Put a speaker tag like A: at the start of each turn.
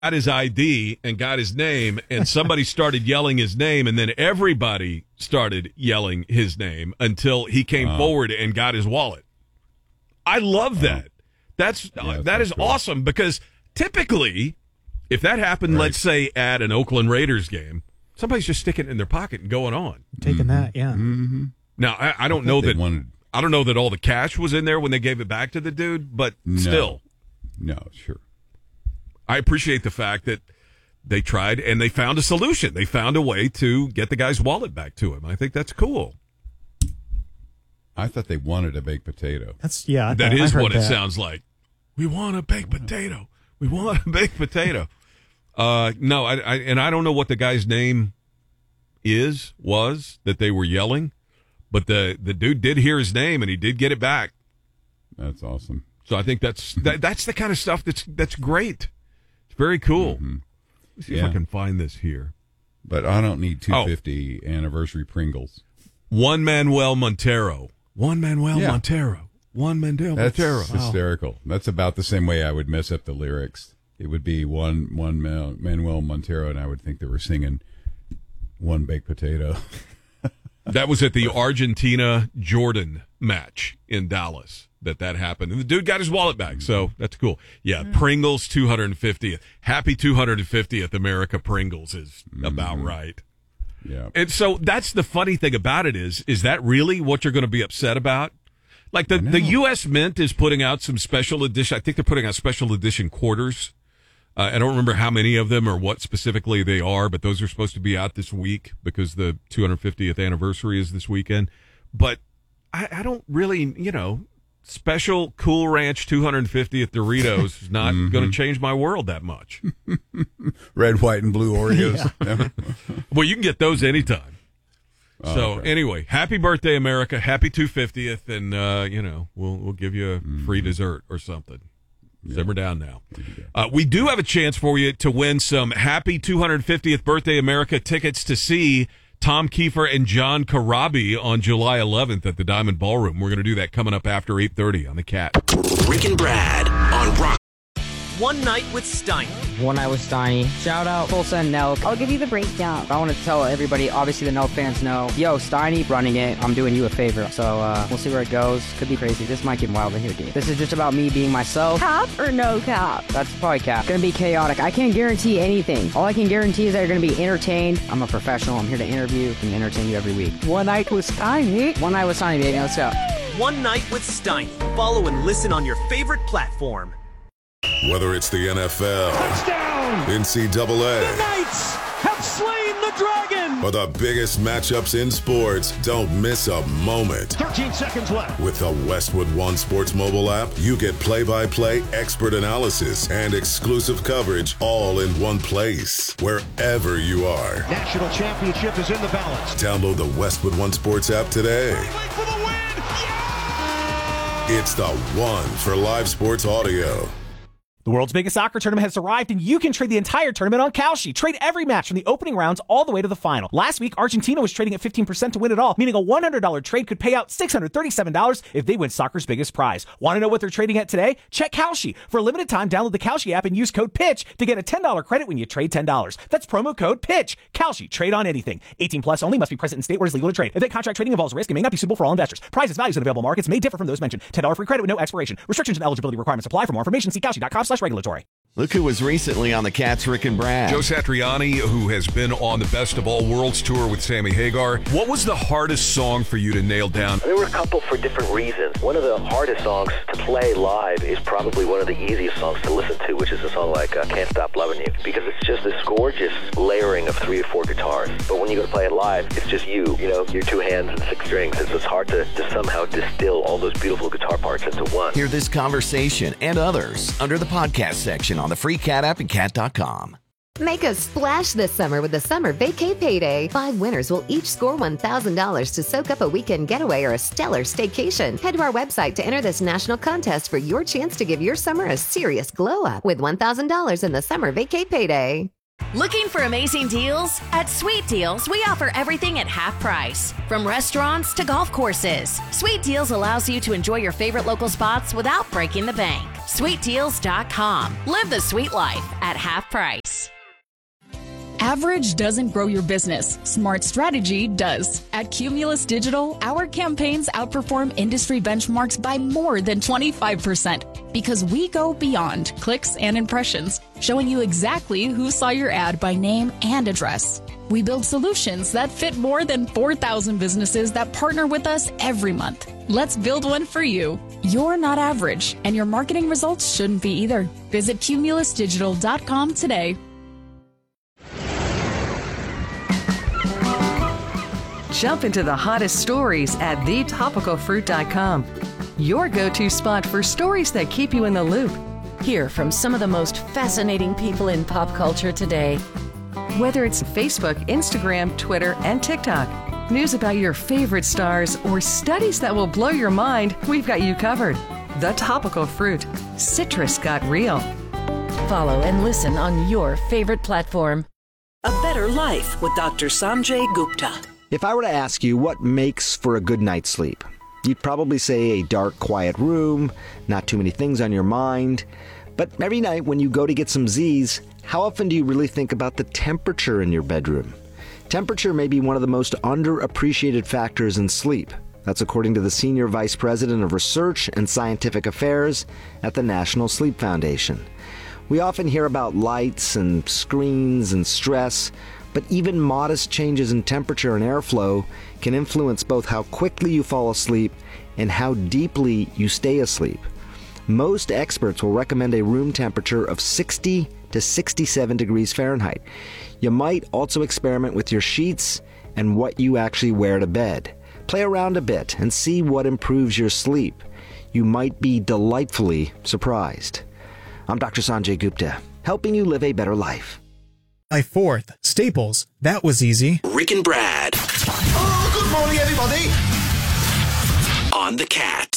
A: got his ID and got his name, and somebody started yelling his name, and then everybody started yelling his name until he came forward and got his wallet. I love that. That is awesome, because typically, if that happened, let's say at an Oakland Raiders game, somebody's just sticking it in their pocket and going on.
B: Taking that, yeah.
C: Mm-hmm.
A: Now, I don't know that. I don't know that all the cash was in there when they gave it back to the dude, but still.
C: No, sure.
A: I appreciate the fact that they tried and they found a solution. They found a way to get the guy's wallet back to him. I think that's cool.
C: I thought they wanted a baked potato.
A: That is what it sounds like. We want a baked potato. We want a baked potato. No, I don't know what the guy's name was that they were yelling, but the dude did hear his name and he did get it back.
C: That's awesome.
A: So I think that's the kind of stuff that's great. It's very cool.
C: Mm-hmm.
A: Let's see if I can find this here.
C: But I don't need 250 anniversary Pringles.
A: Juan Manuel Montero. Montero.
C: That's hysterical. That's about the same way I would mess up the lyrics. It would be one Manuel Montero, and I would think they were singing one baked potato.
A: That was at the Argentina-Jordan match in Dallas that happened. And the dude got his wallet back, so that's cool. Yeah, Pringles 250th. Happy 250th America Pringles is about right.
C: Yeah.
A: And so that's the funny thing about it is that really what you're going to be upset about? Like the U.S. Mint is putting out some special edition. I think they're putting out special edition quarters. I don't remember how many of them or what specifically they are, but those are supposed to be out this week because the 250th anniversary is this weekend. But I don't really, special Cool Ranch 250th Doritos is not going to change my world that much.
C: Red, white, and blue Oreos.
A: Yeah. Well, you can get those anytime. Anyway, happy birthday, America. Happy 250th. And, we'll give you a free dessert or something. Simmer down now. We do have a chance for you to win some happy 250th birthday America tickets to see Tom Kiefer and John Corabi on July 11th at the Diamond Ballroom. We're going to do that coming up after 8:30 on The Cat.
D: Rick and Brad on Rock.
E: One Night with Steiny.
F: One Night with Steiny. Shout out Full Send Nelk.
G: I'll give you the breakdown.
F: I want to tell everybody, obviously the Nelk fans know, yo, Steiny running it. I'm doing you a favor. So we'll see where it goes. Could be crazy. This might get wild in here, dude. This is just about me being myself.
G: Cap or no cap?
F: That's probably cap. Gonna be chaotic. I can't guarantee anything. All I can guarantee is that you're gonna be entertained. I'm a professional. I'm here to interview and entertain you every week.
G: One Night with Steiny.
F: One Night with Steiny, baby. Let's go.
E: One Night with Steiny. Follow and listen on your favorite platform.
H: Whether it's the NFL,
I: touchdown,
H: NCAA,
I: the Knights have slain the dragon,
H: or the biggest matchups in sports, don't miss a moment.
I: 13 seconds left.
H: With the Westwood One Sports mobile app, you get play-by-play expert analysis and exclusive coverage all in one place, wherever you are.
I: National championship is in the balance.
H: Download the Westwood One Sports app today.
I: For the win. Yeah!
H: It's the one for live sports audio.
J: The world's biggest soccer tournament has arrived, and you can trade the entire tournament on Kalshi. Trade every match from the opening rounds all the way to the final. Last week, Argentina was trading at 15% to win it all, meaning a $100 trade could pay out $637 if they win soccer's biggest prize. Want to know what they're trading at today? Check Kalshi. For a limited time, download the Kalshi app and use code PITCH to get a $10 credit when you trade $10. That's promo code PITCH. Kalshi. Trade on anything. 18 plus only. Must be present in state where it's legal to trade. If that contract trading involves risk, it may not be suitable for all investors. Prices, values, and available markets may differ from those mentioned. $10 free credit with no expiration. Restrictions and eligibility requirements apply. For more information, see kalshi.com/regulatory.
D: Look who was recently on the Cat's Rick and Brad.
A: Joe Satriani, who has been on the Best of All Worlds tour with Sammy Hagar. What was the hardest song for you to nail down?
K: There were a couple for different reasons. One of the hardest songs to play live is probably one of the easiest songs to listen to, which is a song like Can't Stop Loving You, because it's just this gorgeous layering of 3 or 4 guitars. But when you go to play it live, it's just you know, your 2 hands and 6 strings. It's just hard to somehow distill all those beautiful guitar parts into one.
D: Hear this conversation and others under the podcast section on the free Cat app and cat.com.
L: Make a splash this summer with the Summer Vacay Payday. 5 winners will each score $1,000 to soak up a weekend getaway or a stellar staycation. Head to our website to enter this national contest for your chance to give your summer a serious glow up with $1,000 in the Summer Vacay Payday.
M: Looking for amazing deals? At Sweet Deals, we offer everything at half price. From restaurants to golf courses, Sweet Deals allows you to enjoy your favorite local spots without breaking the bank. SweetDeals.com. Live the sweet life at half price.
B: Average doesn't grow your business. Smart strategy does. At Cumulus Digital, our campaigns outperform industry benchmarks by more than 25% because we go beyond clicks and impressions, showing you exactly who saw your ad by name and address. We build solutions that fit more than 4,000 businesses that partner with us every month. Let's build one for you. You're not average, and your marketing results shouldn't be either. Visit cumulusdigital.com today.
N: Jump into the hottest stories at thetopicalfruit.com. Your go-to spot for stories that keep you in the loop.
O: Hear from some of the most fascinating people in pop culture today.
N: Whether it's Facebook, Instagram, Twitter, and TikTok, news about your favorite stars, or studies that will blow your mind, we've got you covered. The Topical Fruit. Citrus got real.
O: Follow and listen on your favorite platform.
P: A Better Life with Dr. Sanjay Gupta.
Q: If I were to ask you what makes for a good night's sleep, you'd probably say a dark, quiet room, not too many things on your mind. But every night when you go to get some Z's, how often do you really think about the temperature in your bedroom? Temperature may be one of the most underappreciated factors in sleep. That's according to the Senior Vice President of Research and Scientific Affairs at the National Sleep Foundation. We often hear about lights and screens and stress, but even modest changes in temperature and airflow can influence both how quickly you fall asleep and how deeply you stay asleep. Most experts will recommend a room temperature of 60 to 67 degrees Fahrenheit. You might also experiment with your sheets and what you actually wear to bed. Play around a bit and see what improves your sleep. You might be delightfully surprised. I'm Dr. Sanjay Gupta, helping you live a better life.
R: July 4th, Staples. That was easy.
P: Rick and Brad.
I: Oh, good morning, everybody.
P: On the Cat.